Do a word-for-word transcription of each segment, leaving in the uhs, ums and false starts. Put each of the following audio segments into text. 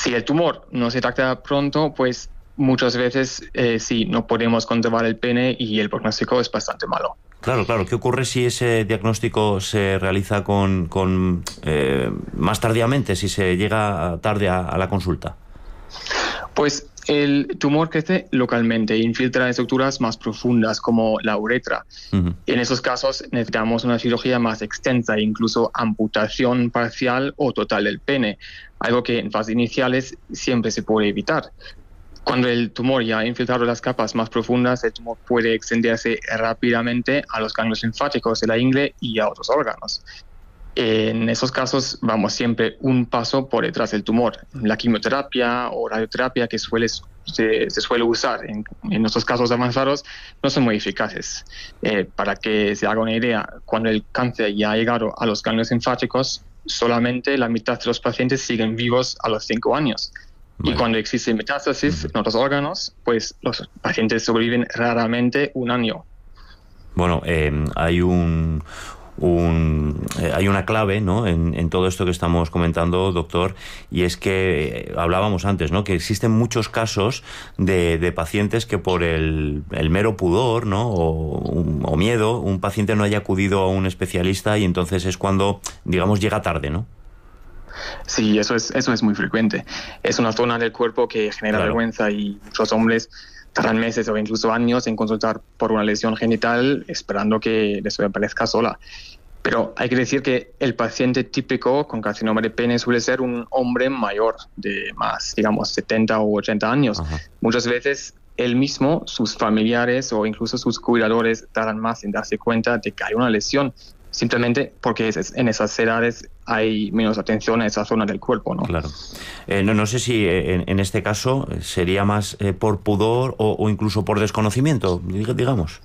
Si el tumor no se trata pronto, pues muchas veces eh, sí, no podemos conservar el pene y el pronóstico es bastante malo. Claro, claro. ¿Qué ocurre si ese diagnóstico se realiza con, con eh, más tardíamente, si se llega tarde a, a la consulta? Pues el tumor crece localmente e infiltra estructuras más profundas como la uretra. Uh-huh. En esos casos necesitamos una cirugía más extensa e incluso amputación parcial o total del pene, algo que en fases iniciales siempre se puede evitar. Cuando el tumor ya ha infiltrado las capas más profundas, el tumor puede extenderse rápidamente a los ganglios linfáticos de la ingle y a otros órganos. En esos casos vamos siempre un paso por detrás del tumor. La quimioterapia o radioterapia que suele, se, se suele usar en, en estos casos avanzados no son muy eficaces. Eh, para que se haga una idea, cuando el cáncer ya ha llegado a los ganglios linfáticos, solamente la mitad de los pacientes siguen vivos a los cinco años. Vale. Y cuando existe metástasis uh-huh. en otros órganos, pues los pacientes sobreviven raramente un año. Bueno, eh, hay un... Un, eh, hay una clave, ¿no?, en, en todo esto que estamos comentando, doctor, y es que eh, hablábamos antes, ¿no?, que existen muchos casos de, de pacientes que por el, el mero pudor, ¿no?, o, o miedo, un paciente no haya acudido a un especialista y entonces es cuando, digamos, llega tarde, ¿no? Sí, eso es, eso es muy frecuente. Es una zona del cuerpo que genera claro. vergüenza y muchos hombres tardan meses o incluso años en consultar por una lesión genital esperando que les aparezca sola. Pero hay que decir que el paciente típico con carcinoma de pene suele ser un hombre mayor de más, digamos, setenta o ochenta años. Ajá. Muchas veces él mismo, sus familiares o incluso sus cuidadores tardan más en darse cuenta de que hay una lesión, simplemente porque en esas edades hay menos atención a esa zona del cuerpo, ¿no? Claro. Eh, no, no sé si en, en este caso sería más eh, por pudor o, o incluso por desconocimiento, digamos.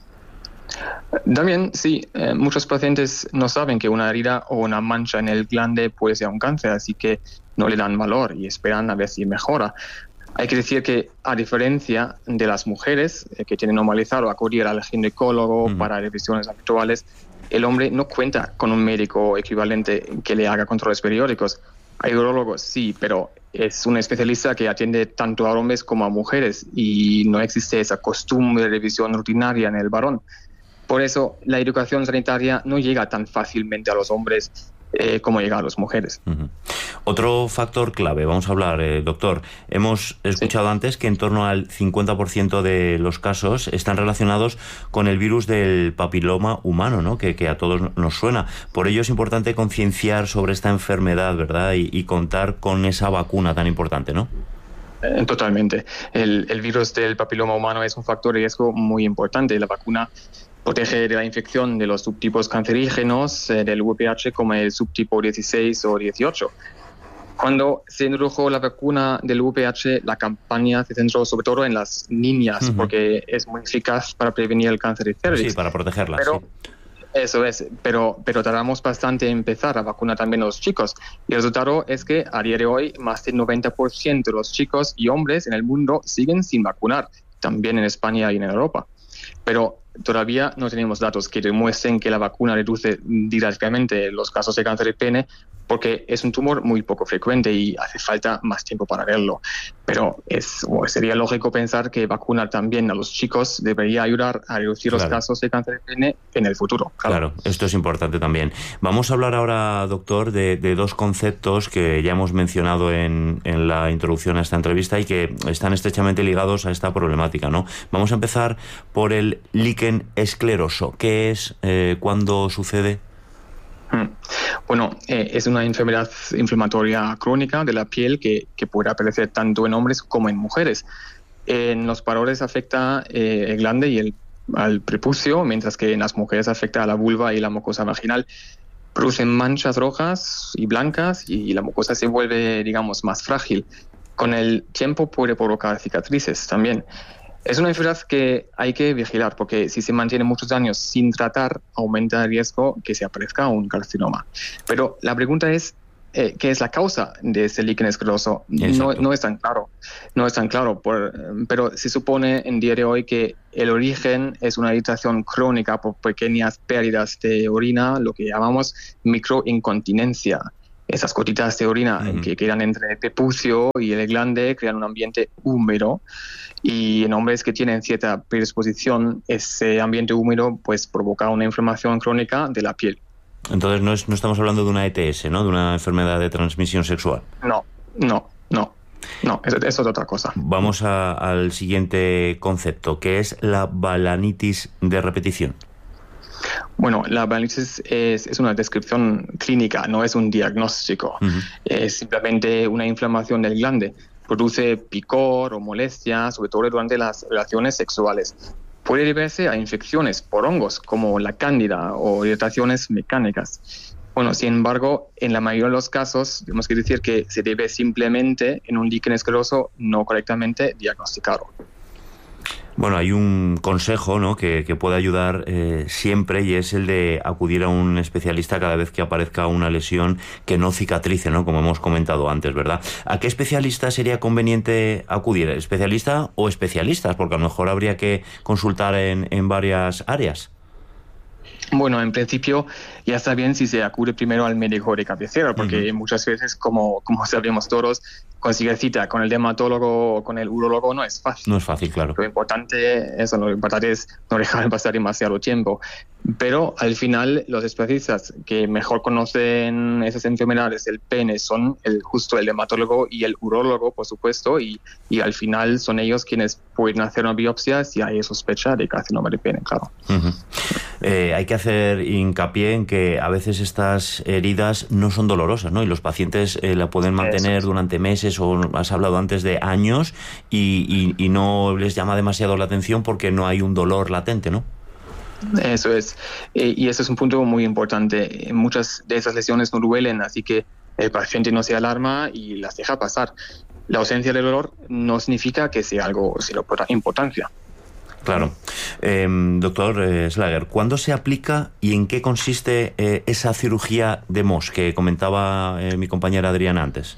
También, sí. Eh, muchos pacientes no saben que una herida o una mancha en el glande puede ser un cáncer, así que no le dan valor y esperan a ver si mejora. Hay que decir que, a diferencia de las mujeres eh, que tienen normalizado acudir al ginecólogo uh-huh. para revisiones habituales, el hombre no cuenta con un médico equivalente que le haga controles periódicos. Hay urólogos, sí, pero es un especialista que atiende tanto a hombres como a mujeres y no existe esa costumbre de revisión rutinaria en el varón. Por eso, la educación sanitaria no llega tan fácilmente a los hombres eh, como llega a las mujeres. Uh-huh. Otro factor clave, vamos a hablar, eh, doctor. Hemos escuchado sí. antes que en torno al cincuenta por ciento de los casos están relacionados con el virus del papiloma humano, ¿no?, que, que a todos nos suena. Por ello es importante concienciar sobre esta enfermedad, ¿verdad?, y, y contar con esa vacuna tan importante, ¿no? Eh, totalmente. El, el virus del papiloma humano es un factor de riesgo muy importante. La vacuna protege de la infección de los subtipos cancerígenos eh, del V I H como el subtipo dieciséis o dieciocho. Cuando se introdujo la vacuna del V I H, la campaña se centró sobre todo en las niñas, uh-huh. porque es muy eficaz para prevenir el cáncer de cervix. Sí, para protegerlas. Pero, sí. Eso es, pero, pero tardamos bastante en empezar a vacunar también a los chicos. Y el resultado es que a día de hoy más del noventa por ciento de los chicos y hombres en el mundo siguen sin vacunar, también en España y en Europa. Pero todavía no tenemos datos que demuestren que la vacuna reduce directamente los casos de cáncer de pene, porque es un tumor muy poco frecuente y hace falta más tiempo para verlo. Pero es, o sería lógico pensar que vacunar también a los chicos debería ayudar a reducir claro. los casos de cáncer de pene en el futuro. Claro. claro, esto es importante también. Vamos a hablar ahora, doctor, de, de dos conceptos que ya hemos mencionado en, en la introducción a esta entrevista y que están estrechamente ligados a esta problemática, ¿no? Vamos a empezar por el líquen escleroso. ¿Qué es? Eh, ¿Cuándo sucede? Bueno, eh, es una enfermedad inflamatoria crónica de la piel que, que puede aparecer tanto en hombres como en mujeres. En los varones afecta eh, el glande y el al prepucio, mientras que en las mujeres afecta a la vulva y la mucosa vaginal. Producen manchas rojas y blancas y la mucosa se vuelve, digamos, más frágil. Con el tiempo puede provocar cicatrices también. Es una enfermedad que hay que vigilar porque si se mantiene muchos años sin tratar, aumenta el riesgo que se aparezca un carcinoma. Pero la pregunta es, eh, ¿qué es la causa de este líquen escleroso? No, no es tan claro, no es tan claro, por, pero se supone en día de hoy que el origen es una irritación crónica por pequeñas pérdidas de orina, lo que llamamos microincontinencia. esas gotitas de orina uh-huh. que quedan entre el prepucio y el glande crean un ambiente húmedo, y en hombres que tienen cierta predisposición, ese ambiente húmedo pues provoca una inflamación crónica de la piel. Entonces no, es, no estamos hablando de una E T S, ¿no? De una enfermedad de transmisión sexual. No, no, no. No, eso, eso es otra cosa. Vamos a, al siguiente concepto, que es la balanitis de repetición. Bueno, la balanitis es, es una descripción clínica, no es un diagnóstico. Uh-huh. Es simplemente una inflamación del glande. Produce picor o molestia, sobre todo durante las relaciones sexuales. Puede deberse a infecciones por hongos, como la cándida, o irritaciones mecánicas. Bueno, sin embargo, en la mayoría de los casos, tenemos que decir que se debe simplemente en un líquen escleroso no correctamente diagnosticado. Bueno, hay un consejo, ¿no?, que, que puede ayudar eh, siempre, y es el de acudir a un especialista cada vez que aparezca una lesión que no cicatrice, ¿no?, como hemos comentado antes, ¿verdad? ¿A qué especialista sería conveniente acudir? ¿Especialista o especialistas? Porque a lo mejor habría que consultar en, en varias áreas. Bueno, en principio ya está bien si se acude primero al médico de cabecera, porque uh-huh. muchas veces, como, como sabemos todos, conseguir cita con el dermatólogo o con el urólogo no es fácil. No es fácil, claro. Lo importante, eso, lo importante es no dejar pasar demasiado tiempo. Pero al final los especialistas que mejor conocen esas enfermedades del pene son el, justo el dermatólogo y el urólogo, por supuesto, y, y al final son ellos quienes pueden hacer una biopsia si hay sospecha de carcinoma de pene, claro. Uh-huh. Eh, hay que hacer hincapié en que a veces estas heridas no son dolorosas, ¿no? Y los pacientes eh, la pueden mantener Eso. durante meses, o has hablado antes de años, y, y, y no les llama demasiado la atención porque no hay un dolor latente, ¿no? Eso es, eh, y eso es un punto muy importante. Muchas de esas lesiones no duelen, así que el paciente no se alarma y las deja pasar. La ausencia de dolor no significa que sea algo sin importancia. Claro. Eh, doctor eh, Schlager, ¿cuándo se aplica y en qué consiste eh, esa cirugía de M O S que comentaba eh, mi compañera Adriana antes?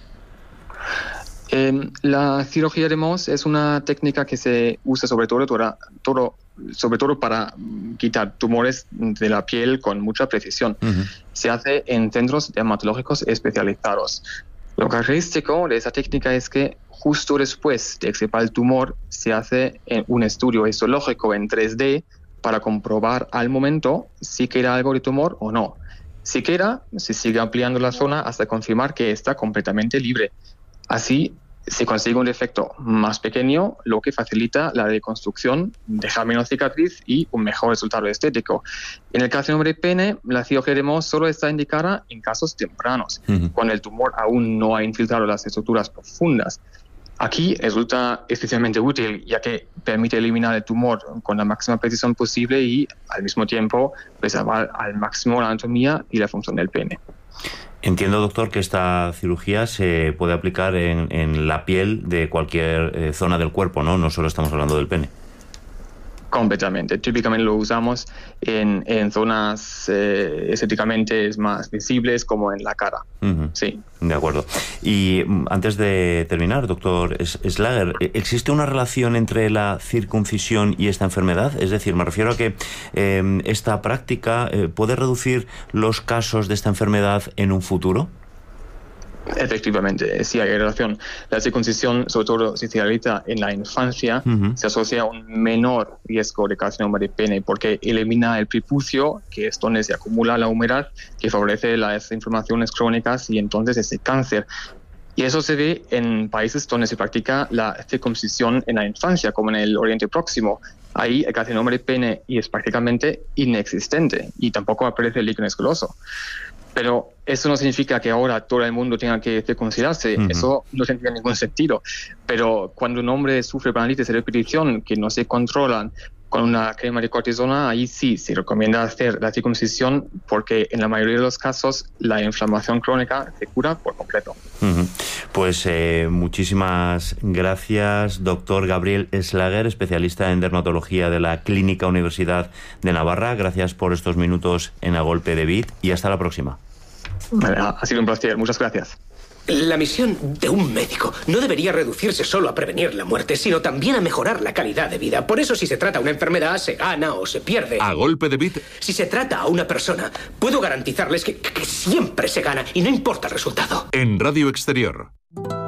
Eh, la cirugía de M O S es una técnica que se usa sobre todo, todo, todo, sobre todo para quitar tumores de la piel con mucha precisión. Uh-huh. Se hace en centros dermatológicos especializados. Lo característico de esa técnica es que justo después de extirpar el tumor se hace un estudio histológico en tres D para comprobar al momento si queda algo de tumor o no. Si queda, se sigue ampliando la zona hasta confirmar que está completamente libre. Así se consigue un defecto más pequeño, lo que facilita la reconstrucción, dejar menos cicatriz y un mejor resultado estético. En el carcinoma de pene, la cirugía de M O S solo está indicada en casos tempranos, uh-huh. cuando el tumor aún no ha infiltrado las estructuras profundas. Aquí resulta especialmente útil, ya que permite eliminar el tumor con la máxima precisión posible y, al mismo tiempo, preservar al máximo la anatomía y la función del pene. Entiendo, doctor, que esta cirugía se puede aplicar en, en la piel de cualquier eh, zona del cuerpo, ¿no? No solo estamos hablando del pene. Completamente. Típicamente lo usamos en, en zonas eh, estéticamente más visibles, como en la cara. Uh-huh. Sí. De acuerdo. Y antes de terminar, doctor Schlager, ¿existe una relación entre la circuncisión y esta enfermedad? Es decir, me refiero a que eh, esta práctica eh, puede reducir los casos de esta enfermedad en un futuro. Efectivamente, sí hay relación. La circuncisión, sobre todo si se realiza en la infancia, uh-huh. se asocia a un menor riesgo de carcinoma de pene porque elimina el prepucio, que es donde se acumula la humedad, que favorece las inflamaciones crónicas y entonces ese cáncer. Y eso se ve en países donde se practica la circuncisión en la infancia, como en el Oriente Próximo. Ahí el carcinoma de pene y es prácticamente inexistente y tampoco aparece el líquen escleroso. Pero eso no significa que ahora todo el mundo tenga que circuncidarse. Uh-huh. Eso no tendría ningún sentido. Pero cuando un hombre sufre balanitis de repetición que no se controlan con una crema de cortisona, ahí sí se recomienda hacer la circuncisión porque en la mayoría de los casos la inflamación crónica se cura por completo. Uh-huh. Pues eh, muchísimas gracias, doctor Gabriel Schlager, especialista en dermatología de la Clínica Universidad de Navarra. Gracias por estos minutos en A Golpe de Bit y hasta la próxima. Ha sido un placer. Muchas gracias. La misión de un médico no debería reducirse solo a prevenir la muerte, sino también a mejorar la calidad de vida. Por eso, si se trata una enfermedad, se gana o se pierde. A golpe de bit. Si se trata a una persona, puedo garantizarles que, que siempre se gana y no importa el resultado. En Radio Exterior.